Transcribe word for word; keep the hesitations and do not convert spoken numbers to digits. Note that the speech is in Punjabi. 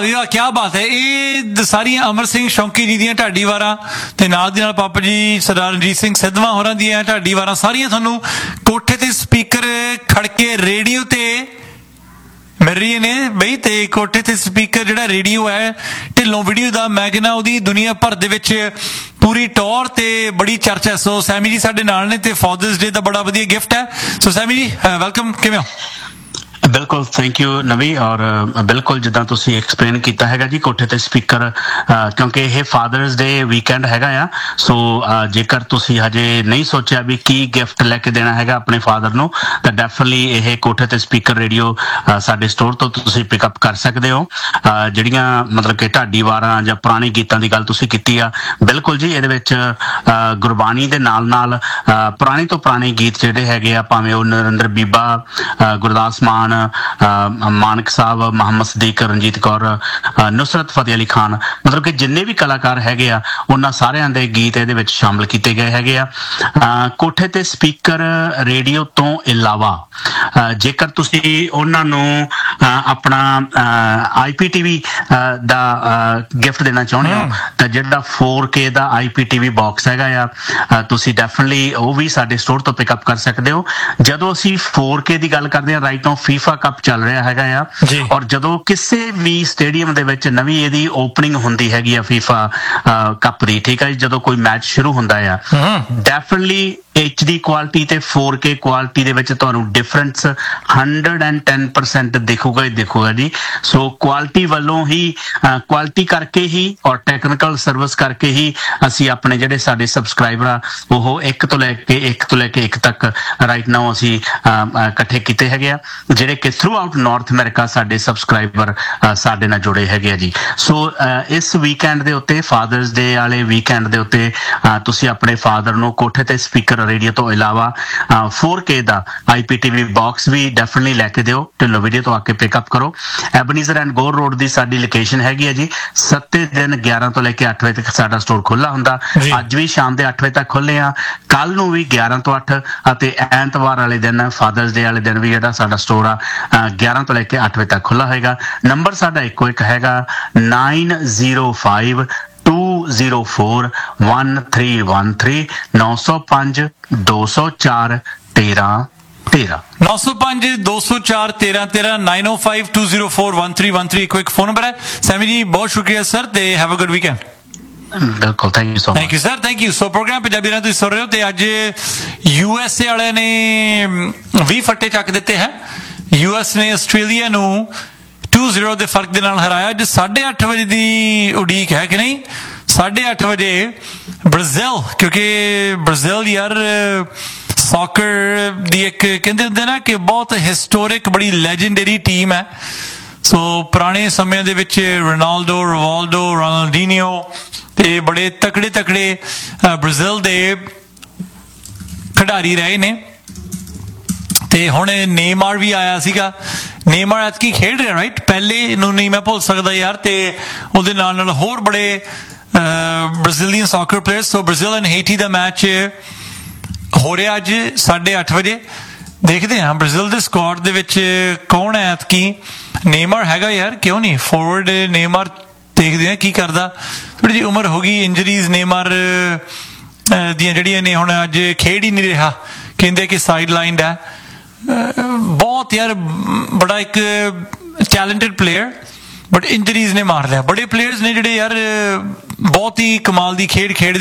ਵੀ ਵਾਹ, ਕਿਆ ਬਾਤ ਹੈ। ਇਹ ਸਾਰੀਆਂ ਅਮਰ ਸਿੰਘ ਸ਼ੌਂਕੀ ਜੀ ਦੀਆਂ ਢਾਡੀ ਵਾਰਾਂ ਤੇ ਨਾਲ ਦੀ ਨਾਲ ਪਾਪਾ ਜੀ ਸਰਦਾਰ ਰਣਜੀਤ ਸਿੰਘ ਸਿੱਧਵਾਂ ਹੋਰਾਂ ਦੀਆਂ ਢਾਡੀ ਵਾਰਾਂ ਸਾਰੀਆਂ ਤੁਹਾਨੂੰ ਕੋਠੇ ਤੇ ਸਪੀਕਰ ਖੜ ਕੇ ਰੇਡੀਓ ਤੇ ਮਿਲ ਰਹੀਆਂ ਨੇ ਬਈ। ਤੇ ਕੋਠੇ ਤੇ ਸਪੀਕਰ ਜਿਹੜਾ ਰੇਡੀਓ ਹੈ ਢਿੱਲੋਂ ਵੀਡੀਓ ਦਾ, ਮੈਂ ਕਹਿੰਦਾ ਉਹਦੀ ਦੁਨੀਆ ਭਰ ਦੇ ਵਿੱਚ ਪੂਰੀ ਟੌਰ ਤੇ ਬੜੀ ਚਰਚਾ। ਸੋ ਸੈਮੀ ਜੀ ਸਾਡੇ ਨਾਲ ਨੇ ਤੇ ਫਾਦਰਸ ਡੇ ਦਾ ਬੜਾ ਵਧੀਆ ਗਿਫਟ ਹੈ। ਸੋ ਸੈਮੀ ਜੀ ਵੈਲਕਮ, ਕਿਵੇਂ ਹੋ? ਬਿਲਕੁਲ, ਥੈਂਕ ਯੂ ਨਵੀ। ਔਰ ਬਿਲਕੁਲ ਜਿੱਦਾਂ ਤੁਸੀਂ ਐਕਸਪਲੇਨ ਕੀਤਾ ਹੈਗਾ ਜੀ, ਕੋਠੇ ਤੇ ਸਪੀਕਰ, ਕਿਉਂਕਿ ਇਹ ਫਾਦਰਸ ਡੇ ਵੀਕਐਂਡ ਹੈਗਾ ਆ। ਸੋ ਜੇਕਰ ਤੁਸੀਂ ਹਜੇ ਨਹੀਂ ਸੋਚਿਆ ਵੀ ਕੀ ਗਿਫਟ ਲੈ ਕੇ ਦੇਣਾ ਹੈਗਾ ਆਪਣੇ ਫਾਦਰ ਨੂੰ, ਤਾਂ ਡੈਫੀਨਿਟਲੀ ਇਹ ਕੋਠੇ ਤੇ ਸਪੀਕਰ ਰੇਡੀਓ ਸਾਡੇ ਸਟੋਰ ਤੋਂ ਤੁਸੀਂ ਪਿਕਅਪ ਕਰ ਸਕਦੇ ਹੋ। ਜਿਹੜੀਆਂ ਮਤਲਬ ਕਿ ਢਾਡੀ ਵਾਰਾਂ ਜਾਂ ਪੁਰਾਣੇ ਗੀਤਾਂ ਦੀ ਗੱਲ ਤੁਸੀਂ ਕੀਤੀ ਆ, ਬਿਲਕੁਲ ਜੀ, ਇਹਦੇ ਵਿੱਚ ਗੁਰਬਾਣੀ ਦੇ ਨਾਲ ਨਾਲ ਪੁਰਾਣੇ ਤੋਂ ਪੁਰਾਣੇ ਗੀਤ ਜਿਹੜੇ ਹੈਗੇ ਆ, ਭਾਵੇਂ ਉਹ ਨਰਿੰਦਰ ਬੀਬਾ, ਗੁਰਦਾਸ ਮਾਨ, ਮਾਨਕ ਸਾਹਿਬ, ਮੁਹੰਮਦ ਸਦੀਕ, ਰਣਜੀਤ ਕੌਰ, ਨੁਸਰਤ ਫਤਿਹ ਅਲੀ ਖਾਨ, ਮਤਲਬ ਕਿ ਜਿੰਨੇ ਵੀ ਕਲਾਕਾਰ ਹੈਗੇ ਆ ਉਹਨਾਂ ਸਾਰਿਆਂ ਦੇ ਗੀਤ ਇਹਦੇ ਵਿੱਚ ਸ਼ਾਮਲ ਕੀਤੇ ਗਏ ਹੈਗੇ ਆ। ਕੋਠੇ ਤੇ ਸਪੀਕਰ ਰੇਡੀਓ ਤੋਂ ਇਲਾਵਾ ਜੇਕਰ ਤੁਸੀਂ ਉਹਨਾਂ ਨੂੰ ਆਪਣਾ ਆਈ ਪੀ ਟੀ ਵੀ ਦਾ ਗਿਫਟ ਦੇਣਾ ਚਾਹੁੰਦੇ ਹੋ, ਤਾਂ ਜਿਹੜਾ ਫੋਰ ਕੇ ਦਾ ਆਈ ਪੀ ਟੀ ਵੀ ਬਾਕਸ ਹੈਗਾ ਆ, ਤੁਸੀਂ ਡੈਫੀਨਿਟਲੀ ਉਹ ਵੀ ਸਾਡੇ ਸਟੋਰ ਤੋਂ ਪਿਕਅਪ ਕਰ ਸਕਦੇ ਹੋ। ਜਦੋਂ ਅਸੀਂ ਫੋਰ ਕੇ ਦੀ ਗੱਲ ਕਰਦੇ ਹਾਂ, ਰਾਈਟ ਨਾਓ ਫੀਫਾ ਕੱਪ ਚੱਲ ਰਿਹਾ ਹੈਗਾ ਆ, ਔਰ ਜਦੋਂ ਕਿਸੇ ਵੀ ਸਟੇਡੀਅਮ ਦੇ ਵਿੱਚ ਨਵੀਂ ਇਹਦੀ ਓਪਨਿੰਗ ਹੁੰਦੀ ਹੈਗੀ ਆ ਫੀਫਾ ਕੱਪ ਦੀ, ਠੀਕ ਹੈ ਜੀ, ਜਦੋਂ ਕੋਈ ਮੈਚ ਸ਼ੁਰੂ ਹੁੰਦਾ ਆ, ਡੈਫੀਨਿਟਲੀ ਐਚ ਡੀ ਕੁਆਲਿਟੀ ਤੇ ਫੋਰ ਕੇ ਕੁਆਲਿਟੀ ਦੇ ਵਿੱਚ ਤੁਹਾਨੂੰ difference hundred and ten percent ਦਿਖੂਗਾ ਹੀ ਦਿਖੂਗਾ ਜੀ। ਸੋ ਕੁਆਲਿਟੀ ਵੱਲੋਂ ਹੀ, ਕੁਆਲਿਟੀ ਕਰਕੇ ਹੀ ਔਰ ਟੈਕਨੀਕਲ ਸਰਵਿਸ ਕਰਕੇ ਹੀ ਅਸੀਂ ਆਪਣੇ ਜਿਹੜੇ ਸਾਡੇ ਸਬਸਕ੍ਰਾਈਬਰ ਆ ਉਹ ਇੱਕ ਤੋਂ ਲੈ ਕੇ ਇੱਕ ਤੋਂ ਲੈ ਕੇ ਇੱਕ ਤੱਕ ਰਾਈਟ ਨਾਓ ਅਸੀਂ ਇਕੱਠੇ ਕੀਤੇ ਹੈਗੇ ਆ, ਜਿਹੜੇ ਕਿ ਥਰੂ ਆਊਟ ਨਾਰਥ ਅਮਰੀਕਾ ਸਾਡੇ ਸਬਸਕ੍ਰਾਈਬਰ ਸਾਡੇ ਨਾਲ ਜੁੜੇ ਹੈਗੇ ਆ ਜੀ। ਸੋ ਇਸ ਵੀਕਐਂਡ ਦੇ ਉੱਤੇ, ਫਾਦਰਸ ਡੇ ਵਾਲੇ ਵੀਕਐਂਡ ਦੇ ਉੱਤੇ, ਤੁਸੀਂ ਆਪਣੇ ਫਾਦਰ ਨੂੰ ਕੋਠੇ ਤੇ ਸਪੀਕਰ ਰੇਡੀਓ ਤੋਂ ਇਲਾਵਾ ਫੋਰ ਕੇ ਦਾ ਆਈ ਪੀ ਟੀ ਵੀ ਬਾਕਸ ਵੀ ਡੈਫੀਨਿਟਲੀ ਲੈ ਕੇ ਦਿਓ। ਢਿੱਲੋਂ ਵੀਡੀਓ ਤੋਂ ਆ ਕੇ ਪਿਕਅਪ ਕਰੋ। ਐਬਨੀਜ਼ਰ ਐਂਡ ਗੋਰ ਰੋਡ ਦੀ ਸਾਡੀ ਲੋਕੇਸ਼ਨ ਹੈਗੀ ਹੈ ਜੀ। ਸੱਤੇ ਦਿਨ ਗਿਆਰਾਂ ਤੋਂ ਲੈ ਕੇ ਅੱਠ ਵਜੇ ਤੱਕ ਸਾਡਾ ਸਟੋਰ ਖੁੱਲ੍ਹਾ ਹੁੰਦਾ। ਅੱਜ ਵੀ ਸ਼ਾਮ ਦੇ ਅੱਠ ਵਜੇ ਤੱਕ ਖੁੱਲ੍ਹੇ ਆ, ਕੱਲ ਨੂੰ ਵੀ ਗਿਆਰਾਂ ਤੋਂ ਅੱਠ, ਅਤੇ ਐਤਵਾਰ ਵਾਲੇ ਦਿਨ, ਫਾਦਰਸ ਡੇ ਵਾਲੇ ਦਿਨ ਵੀ ਜਿਹੜਾ ਸਾਡਾ ਸਟੋਰ ਆ ਗਿਆਰਾਂ ਤੋਂ ਲੈ ਕੇ ਅੱਠ ਵਜੇ ਤੱਕ ਖੁੱਲ੍ਹਾ ਹੋਏਗਾ। ਨੰਬਰ ਸਾਡਾ ਇੱਕੋ ਇੱਕ ਹੈਗਾ, nine zero five two zero four one three one three, ਨੌ ਸੌ ਪੰਜ ਦੋ ਸੌ ਚਾਰ ਤੇਰਾਂ ਤੇਰਾਂ, ਨੌ ਸੌ ਪੰਜ ਦੋ ਸੌ ਚਾਰ ਤੇਰਾਂ ਤੇਰਾਂ, ਨਾਈਨ ਓ five two zero four one three one three, ਇੱਕੋ ਇੱਕ ਫੋਨ ਨੰਬਰ ਹੈ। ਸੈਮੀ ਜੀ ਬਹੁਤ ਸ਼ੁਕਰੀਆ ਸਰ, ਤੇ ਹੈਵ ਅ ਗੁੱਡ ਵੀਕਐਂਡ। ਬਿਲਕੁਲ, thank you so much. Thank you sir, thank you. So programme Punjabi ਨਾਲ ਤੁਸੀਂ ਸੁਣ ਰਹੇ ਹੋ, ਤੇ ਅੱਜ ਯੂ ਐਸ ਏ ਵਾਲਿਆਂ ਨੇ ਵੀਹ ਫੱਟੇ ਚੱਕ ਦਿੱਤੇ ਹੈ। ਯੂ ਐਸ ਨੇ ਆਸਟ੍ਰੇਲੀਆ ਨੂੰ ਟੂ ਜ਼ੀਰੋ ਦੇ ਫਰਕ ਦੇ ਨਾਲ ਹਰਾਇਆ। ਅੱਜ ਸਾਢੇ ਅੱਠ ਵਜੇ ਦੀ ਉਡੀਕ ਹੈ ਕਿ ਨਹੀਂ? ਸਾਢੇ ਅੱਠ ਵਜੇ ਬ੍ਰਾਜ਼ੀਲ, ਕਿਉਂਕਿ ਬ੍ਰਾਜ਼ੀਲ ਯਾਰ ਸੌਕਰ ਦੀ ਇੱਕ ਕਹਿੰਦੇ ਹੁੰਦੇ ਨਾ ਕਿ ਬਹੁਤ ਹਿਸਟੋਰਿਕ, ਬੜੀ ਲੈਜੈਂਡਰੀ ਟੀਮ ਹੈ। ਸੋ ਪੁਰਾਣੇ ਸਮਿਆਂ ਦੇ ਵਿੱਚ ਰੋਨਾਲਡੋ, ਰਿਵਾਲਡੋ, ਰੋਨਾਲਡੀਨੀਓ ਤੇ ਬੜੇ ਤਕੜੇ ਤਕੜੇ ਬ੍ਰਾਜ਼ੀਲ ਦੇ ਖਿਡਾਰੀ ਰਹੇ ਨੇ। ਤੇ ਹੁਣ ਨੇਮਾਰ ਵੀ ਆਇਆ ਸੀਗਾ। ਨੇਮਾਰ ਐਤਕੀ ਖੇਡ ਰਿਹਾ, ਰਾਈਟ? ਪਹਿਲੇ ਨੂੰ ਨਹੀਂ ਮੈਂ ਭੁੱਲ ਸਕਦਾ ਯਾਰ। ਤੇ ਉਹਦੇ ਨਾਲ ਨਾਲ ਹੋਰ ਬੜੇ Brazilian soccer players. So Brazil and ਹੇਟੀ the match ਹੋ ਰਿਹਾ ਅੱਜ ਸਾਢੇ ਅੱਠ ਵਜੇ। ਦੇਖਦੇ ਹਾਂ ਬ੍ਰਾਜ਼ੀਲ ਦੇ ਸਕੁਆਡ ਦੇ ਵਿੱਚ ਕੌਣ ਹੈ ਐਤਕੀ। ਨੇਮਾਰ ਹੈਗਾ ਯਾਰ, ਕਿਉਂ ਨਹੀਂ? ਫੋਰਵਰਡ ਨੇਮਾਰ ਦੇਖਦੇ ਹਾਂ ਕੀ ਕਰਦਾ। ਥੋੜੀ ਜਿਹੀ ਉਮਰ ਹੋ ਗਈ, ਇੰਜਰੀਜ਼ ਨੇਮਾਰ ਦੀਆਂ ਜਿਹੜੀਆਂ ਨੇ, ਹੁਣ ਅੱਜ ਖੇਡ ਹੀ ਨਹੀਂ ਰਿਹਾ, ਕਹਿੰਦੇ ਕਿ ਸਾਈਡ ਲਾਈਨਡ ਹੈ। ਬਹੁਤ ਯਾਰ ਬੜਾ ਇੱਕ ਟੈਲੈਂਟਡ ਪਲੇਅਰ, ਬਟ ਇੰਜਰੀਜ਼ ਨੇ ਮਾਰ ਲਿਆ। ਬੜੇ ਪਲੇਅਰਸ ਨੇ ਜਿਹੜੇ ਯਾਰ ਬਹੁਤ ਹੀ ਕਮਾਲ ਦੀ ਖੇਡ ਖੇਡਦੇ